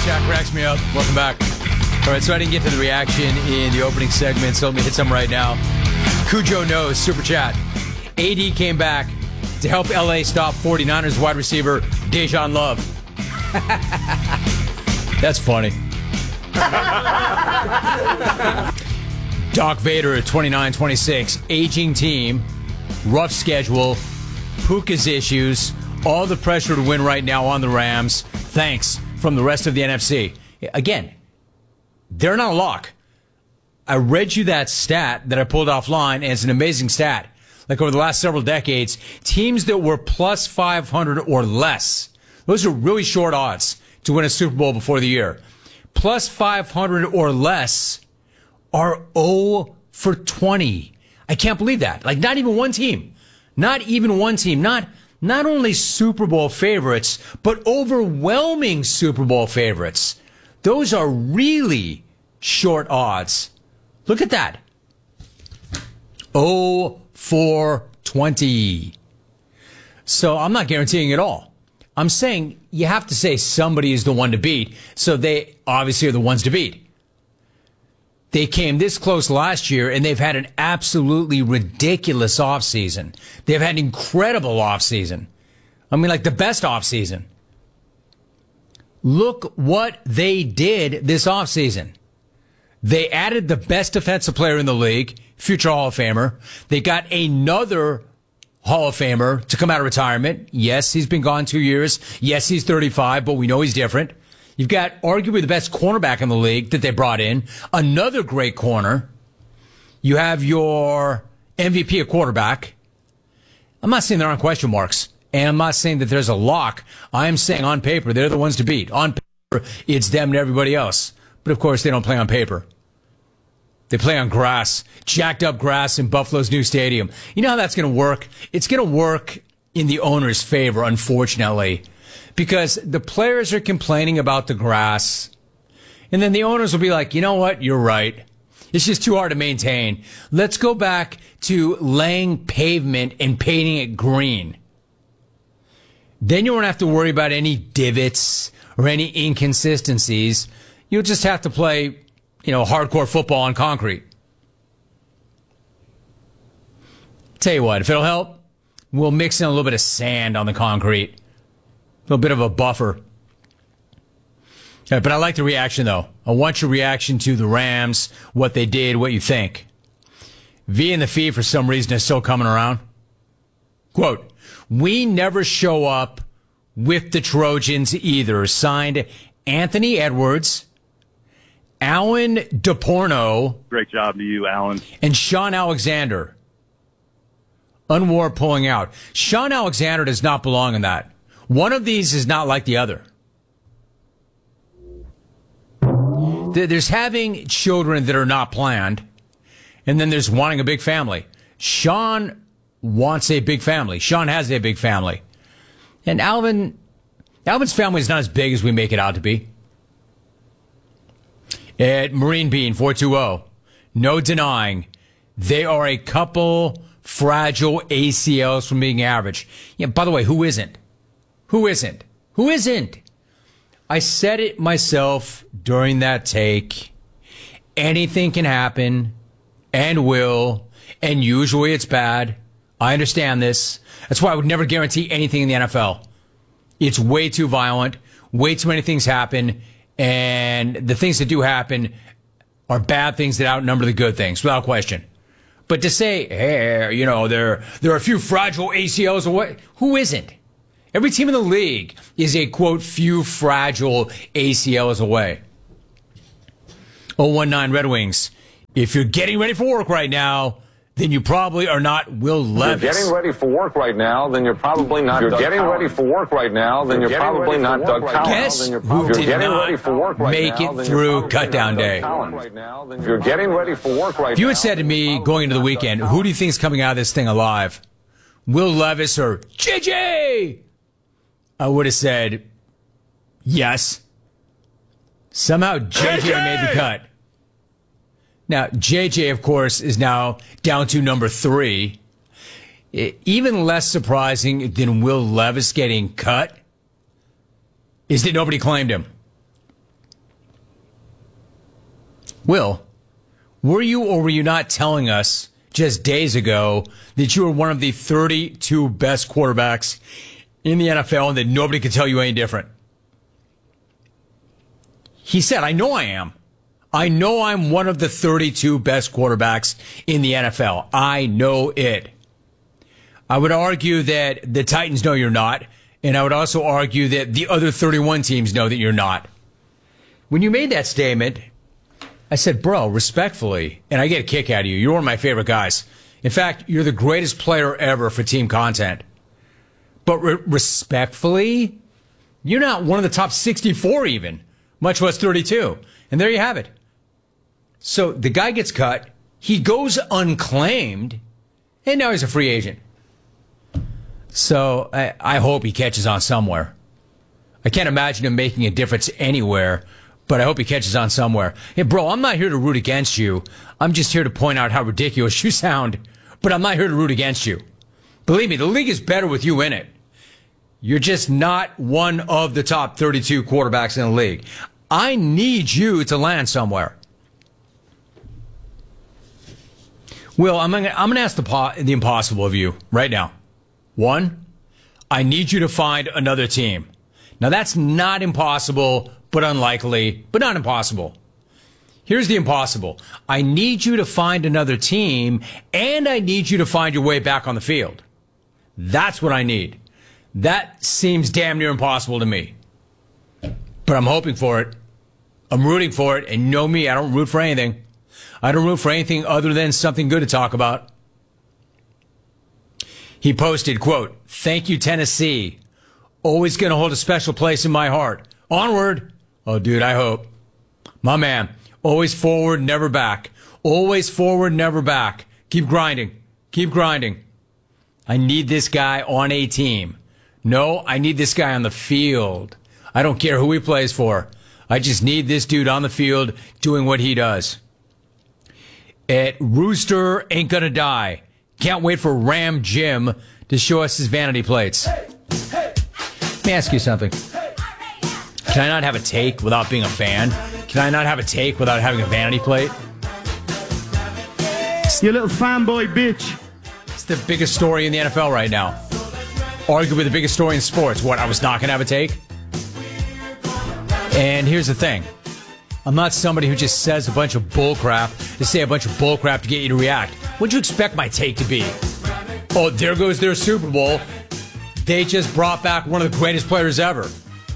Chat cracks me up. Welcome back. All right, so I didn't get to the reaction in the opening segment, so let me hit some right now. Cujo knows, super chat. AD came back to help LA stop 49ers wide receiver Dejan Love. That's funny. Doc Vader at 29-26. Aging team, rough schedule, Puka's issues, all the pressure to win right now on the Rams. Thanks from the rest of the NFC. Again, they're not a lock. I read you that stat that I pulled offline, and it's an amazing stat. Like over the last several decades, teams that were plus 500 or less, those are really short odds to win a Super Bowl before the year. Plus 500 or less are 0 for 20. I can't believe that. Like, not even one team. Not even one team. Not only Super Bowl favorites, but overwhelming Super Bowl favorites. Those are really short odds. Look at that. 0 for 20. So I'm not guaranteeing it all. I'm saying you have to say somebody is the one to beat. So they obviously are the ones to beat. They came this close last year, and they've had an absolutely ridiculous offseason. They've had an incredible offseason. I mean, like the best offseason. Look what they did this offseason. They added the best defensive player in the league, future Hall of Famer. They got another Hall of Famer to come out of retirement. Yes, he's been gone 2 years. Yes, he's 35, but we know he's different. You've got arguably the best cornerback in the league that they brought in. Another great corner. You have your MVP at quarterback. I'm not saying there aren't question marks, and I'm not saying that there's a lock. I'm saying on paper, they're the ones to beat. On paper, it's them and everybody else. But, of course, they don't play on paper. They play on grass, jacked up grass in Buffalo's new stadium. You know how that's going to work? It's going to work in the owner's favor, unfortunately, because the players are complaining about the grass, and then the owners will be like, you know what? You're right. It's just too hard to maintain. Let's go back to laying pavement and painting it green. Then you won't have to worry about any divots or any inconsistencies. You'll just have to play, hardcore football on concrete. Tell you what, if it'll help, we'll mix in a little bit of sand on the concrete. A little bit of a buffer. But I like the reaction, though. I want your reaction to the Rams, what they did, what you think. V and the Fee, for some reason, is still coming around. Quote, we never show up with the Trojans either. Signed, Anthony Edwards, Alan DePorno. Great job to you, Alan. And Sean Alexander. Unwar pulling out. Sean Alexander does not belong in that. One of these is not like the other. There's having children that are not planned, and then there's wanting a big family. Sean wants a big family. Sean has a big family. And Alvin's family is not as big as we make it out to be. At Marine Bean 420, no denying they are a couple fragile ACLs from being average. Yeah, by the way, who isn't? Who isn't? Who isn't? I said it myself during that take. Anything can happen and will, and usually it's bad. I understand this. That's why I would never guarantee anything in the NFL. It's way too violent. Way too many things happen. And the things that do happen are bad things that outnumber the good things, without question. But to say, hey, there are a few fragile ACLs away. Who isn't? Every team in the league is a, quote, few fragile ACLs away. 019 Red Wings. If you're getting ready for work right now, then you probably are not Will Levis. If you're getting ready for work right now, then you're probably not Doug Collins. Guess who did not make it through cutdown day? If you're getting ready for work right now. If you had said to me going into the weekend, who do you think is coming out of this thing alive? Will Levis or JJ? I would have said yes. Somehow JJ made the cut. Now, JJ, of course, is now down to number 3. Even less surprising than Will Levis getting cut is that nobody claimed him. Will, were you or were you not telling us just days ago that you were one of the 32 best quarterbacks in the NFL and that nobody could tell you any different? He said, I know I am. I know I'm one of the 32 best quarterbacks in the NFL. I know it. I would argue that the Titans know you're not, and I would also argue that the other 31 teams know that you're not. When you made that statement, I said, bro, respectfully, and I get a kick out of you. You're one of my favorite guys. In fact, you're the greatest player ever for team content. But respectfully, you're not one of the top 64 even, much less 32. And there you have it. So the guy gets cut, he goes unclaimed, and now he's a free agent. So I hope he catches on somewhere. I can't imagine him making a difference anywhere, but I hope he catches on somewhere. Hey, bro, I'm not here to root against you. I'm just here to point out how ridiculous you sound, but I'm not here to root against you. Believe me, the league is better with you in it. You're just not one of the top 32 quarterbacks in the league. I need you to land somewhere. Will, I'm going to ask the impossible of you right now. One, I need you to find another team. Now, that's not impossible, but unlikely, but not impossible. Here's the impossible. I need you to find another team, and I need you to find your way back on the field. That's what I need. That seems damn near impossible to me. But I'm hoping for it. I'm rooting for it, and you know me, I don't root for anything. I don't root for anything other than something good to talk about. He posted, quote, "Thank you, Tennessee. Always going to hold a special place in my heart. Onward." Oh, dude, I hope. My man, always forward, never back. Always forward, never back. Keep grinding. Keep grinding. I need this guy on a team. No, I need this guy on the field. I don't care who he plays for. I just need this dude on the field doing what he does. At Rooster Ain't Gonna Die. Can't wait for Ram Jim to show us his vanity plates. Let me ask you something. Can I not have a take without being a fan? Can I not have a take without having a vanity plate? You little fanboy bitch. It's the biggest story in the NFL right now. Arguably the biggest story in sports. What, I was not going to have a take? And here's the thing. I'm not somebody who just says a bunch of bullcrap to say a bunch of bullcrap to get you to react. What'd you expect my take to be? Oh, there goes their Super Bowl. They just brought back one of the greatest players ever.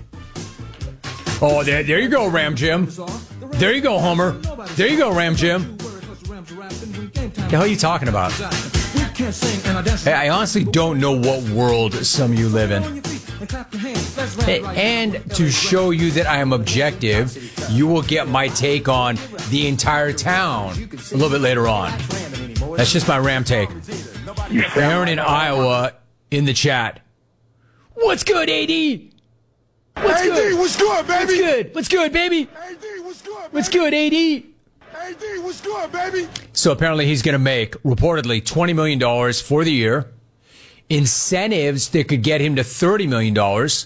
Oh, there you go, Ram Jim. There you go, Homer. There you go, Ram Jim. The hell are you talking about? Hey, I honestly don't know what world some of you live in. Hey, and to show you that I am objective, you will get my take on the entire town a little bit later on. That's just my Ram take. Aaron in Iowa in the chat. What's good, AD? What's good? What's good, baby? What's good? What's good, baby? AD, what's good, baby? What's good, AD? AD, what's good, baby? So apparently he's going to make, reportedly, $20 million for the year. Incentives that could get him to $30 million.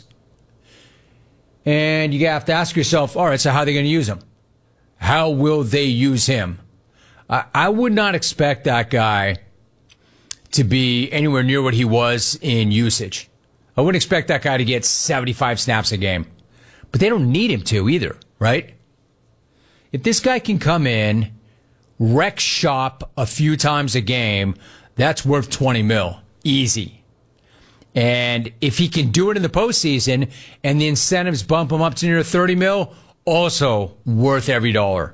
And you have to ask yourself, all right, so how are they going to use him? How will they use him? I would not expect that guy to be anywhere near what he was in usage. I wouldn't expect that guy to get 75 snaps a game. But they don't need him to either, right? If this guy can come in, wreck shop a few times a game, that's worth 20 mil. Easy. And if he can do it in the postseason and the incentives bump him up to near 30 mil, also worth every dollar.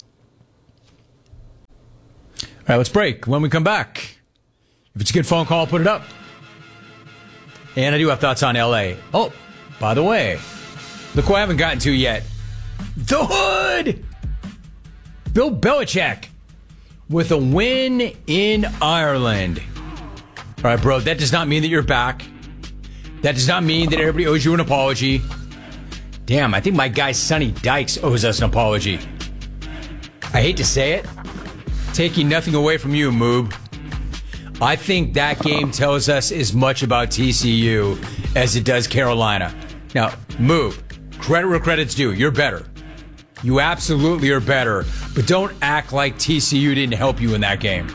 All right, let's break. When we come back, if it's a good phone call, I'll put it up. And I do have thoughts on L.A. Oh, by the way, look who I haven't gotten to yet. The Hood! Bill Belichick with a win in Ireland. All right, bro, that does not mean that you're back. That does not mean that everybody owes you an apology. Damn, I think my guy Sonny Dykes owes us an apology. I hate to say it. Taking nothing away from you, Moob. I think that game tells us as much about TCU as it does Carolina. Now, Moob, credit where credit's due. You're better. You absolutely are better, but don't act like TCU didn't help you in that game.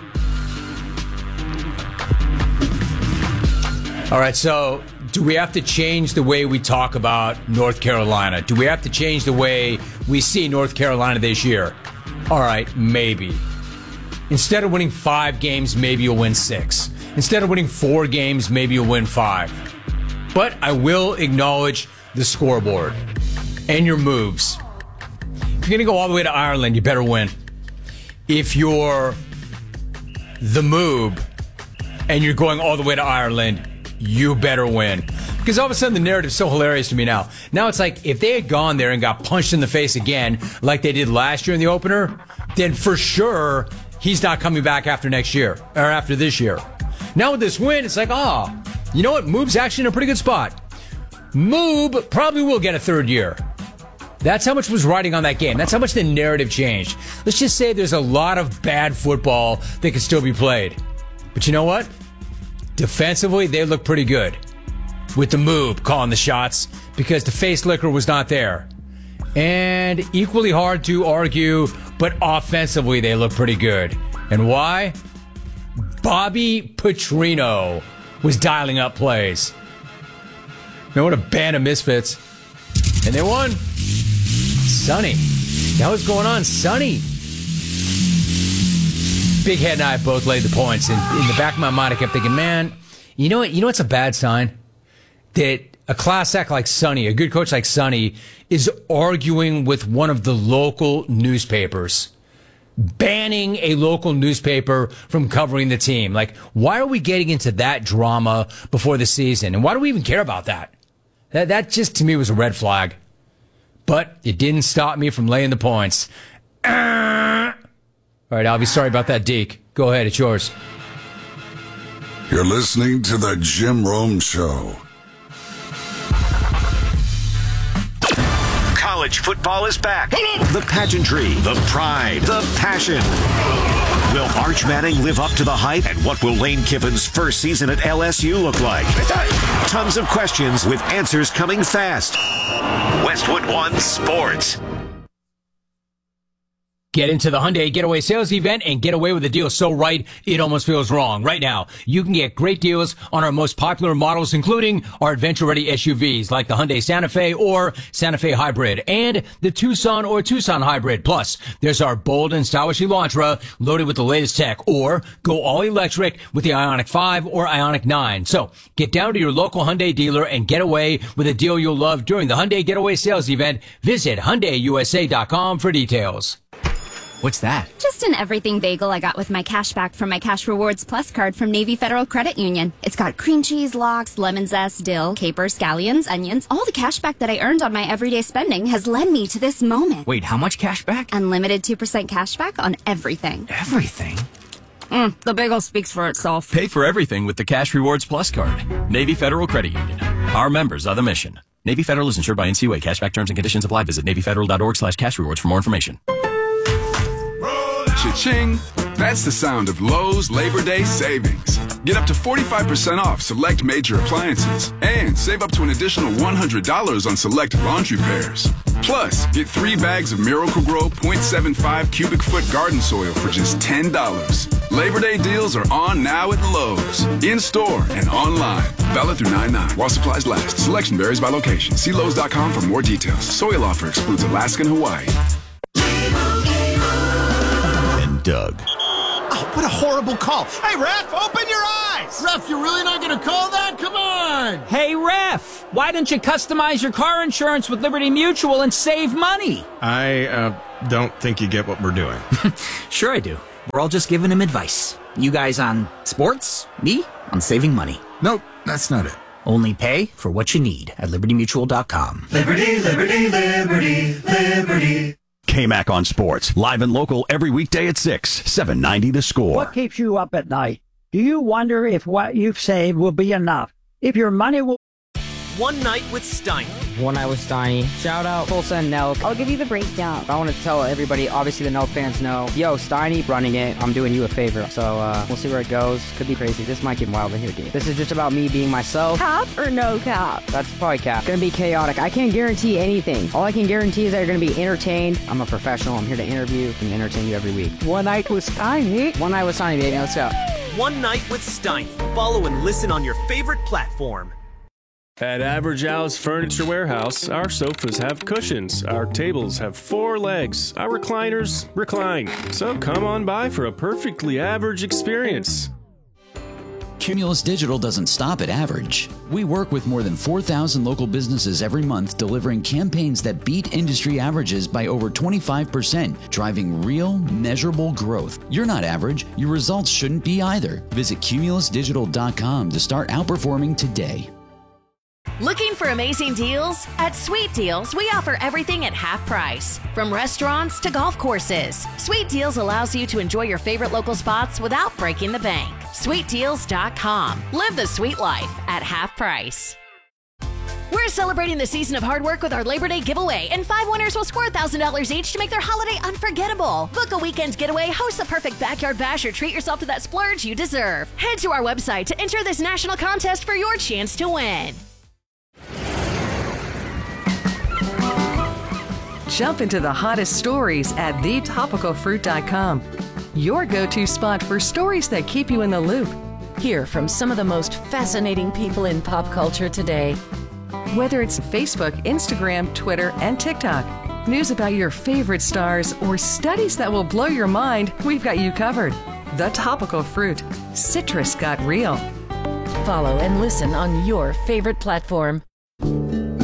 All right, so do we have to change the way we talk about North Carolina? Do we have to change the way we see North Carolina this year? All right, maybe. Instead of winning 5 games, maybe you'll win 6. Instead of winning 4 games, maybe you'll win 5. But I will acknowledge the scoreboard and your moves. If you're going to go all the way to Ireland, you better win. If you're the Moob and you're going all the way to Ireland, you better win. Because all of a sudden the narrative's so hilarious to me now. Now it's like if they had gone there and got punched in the face again like they did last year in the opener, then for sure he's not coming back after next year or after this year. Now with this win, it's like, you know what? Moob's actually in a pretty good spot. Moob probably will get a 3rd year. That's how much was riding on that game. That's how much the narrative changed. Let's just say there's a lot of bad football that can still be played. But you know what? Defensively, they look pretty good. With the Moob calling the shots because the face liquor was not there. And equally hard to argue, but offensively, they look pretty good. And why? Bobby Petrino was dialing up plays. Man, what a band of misfits. And they won. Sonny. That was going on. Sonny. Big Head and I both laid the points. And in the back of my mind, I kept thinking, man, you know what? You know what's a bad sign? That a class act like Sonny, a good coach like Sonny, is arguing with one of the local newspapers. Banning a local newspaper from covering the team. Like, why are we getting into that drama before the season? And why do we even care about that? That just, to me, was a red flag. But it didn't stop me from laying the points. All right, Alvy, sorry about that, Deke. Go ahead, it's yours. You're listening to The Jim Rome Show. College football is back. The pageantry, the pride, the passion. Will Arch Manning live up to the hype? And what will Lane Kiffin's first season at LSU look like? Tons of questions with answers coming fast. Westwood One Sports. Get into the Hyundai Getaway Sales Event and get away with a deal so right, it almost feels wrong. Right now, you can get great deals on our most popular models, including our adventure-ready SUVs like the Hyundai Santa Fe or Santa Fe Hybrid and the Tucson or Tucson Hybrid. Plus, there's our bold and stylish Elantra loaded with the latest tech, or go all-electric with the Ioniq 5 or Ioniq 9. So, get down to your local Hyundai dealer and get away with a deal you'll love during the Hyundai Getaway Sales Event. Visit HyundaiUSA.com for details. What's that? Just an everything bagel I got with my cash back from my Cash Rewards Plus card from Navy Federal Credit Union. It's got cream cheese, lox, lemon zest, dill, capers, scallions, onions. All the cash back that I earned on my everyday spending has led me to this moment. Wait, how much cash back? Unlimited 2% cash back on everything. Everything? The bagel speaks for itself. Pay for everything with the Cash Rewards Plus card. Navy Federal Credit Union. Our members are the mission. Navy Federal is insured by NCUA. Cashback terms and conditions apply. Visit NavyFederal.org/cash rewards for more information. Cha-ching! That's the sound of Lowe's Labor Day savings. Get up to 45% off select major appliances and save up to an additional $100 on select laundry pairs. Plus, get 3 bags of Miracle-Gro 0.75 cubic foot garden soil for just $10. Labor Day deals are on now at Lowe's. In-store and online. Valid through 9/9 while supplies last. Selection varies by location. See Lowe's.com for more details. Soil offer excludes Alaska and Hawaii. Doug. Oh, what a horrible call. Hey, ref, open your eyes! Ref, you're really not going to call that? Come on! Hey, ref, why don't you customize your car insurance with Liberty Mutual and save money? I don't think you get what we're doing. Sure I do. We're all just giving him advice. You guys on sports, me on saving money. Nope, that's not it. Only pay for what you need at LibertyMutual.com. Liberty, liberty, liberty, liberty. KMAC on Sports, live and local every weekday at 6, 790 The Score. What keeps you up at night? Do you wonder if what you've saved will be enough? If your money will... One Night with Steiny. One Night with Steiny. Shout out Tulsa and Nelk. I'll give you the breakdown. I want to tell everybody, obviously the Nelk fans know, yo, Steiny running it. I'm doing you a favor. So we'll see where it goes. Could be crazy. This might get wild in here, dude. This is just about me being myself. Cap or no cap? That's probably cap. It's gonna be chaotic. I can't guarantee anything. All I can guarantee is that you're gonna be entertained. I'm a professional. I'm here to interview and entertain you every week. One Night with Steiny. One Night with Steiny, baby. Let's go. One Night with Steiny. Follow and listen on your favorite platform. At Average Al's Furniture Warehouse, our sofas have cushions, our tables have 4 legs, our recliners recline. So come on by for a perfectly average experience. Cumulus Digital doesn't stop at average. We work with more than 4,000 local businesses every month, delivering campaigns that beat industry averages by over 25%, driving real, measurable growth. You're not average. Your results shouldn't be either. Visit cumulusdigital.com to start outperforming today. Looking for amazing deals? At Sweet Deals, we offer everything at half price. From restaurants to golf courses, Sweet Deals allows you to enjoy your favorite local spots without breaking the bank. SweetDeals.com. Live the sweet life at half price. We're celebrating the season of hard work with our Labor Day giveaway, and 5 winners will score $1,000 each to make their holiday unforgettable. Book a weekend getaway, host the perfect backyard bash, or treat yourself to that splurge you deserve. Head to our website to enter this national contest for your chance to win. Jump into the hottest stories at thetopicalfruit.com. Your go-to spot for stories that keep you in the loop. Hear from some of the most fascinating people in pop culture today. Whether it's Facebook, Instagram, Twitter, and TikTok, news about your favorite stars, or studies that will blow your mind, we've got you covered. The Topical Fruit. Citrus got real. Follow and listen on your favorite platform.